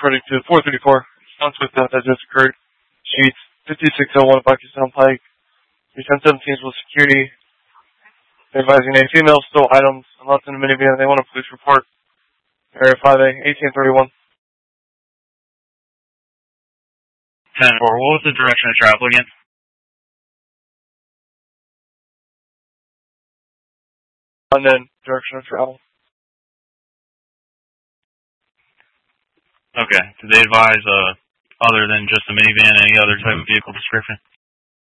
according to 434. Sounds with death has just occurred. Streets 5601 Pakistan Pike. The 1017s with security. They're advising a female stole items and left in a minivan. They want a police report. Area 5A, 1831. 10-4, what was the direction of travel again? Unknown direction of travel. Okay. Did they advise other than just a minivan, any other type of vehicle description?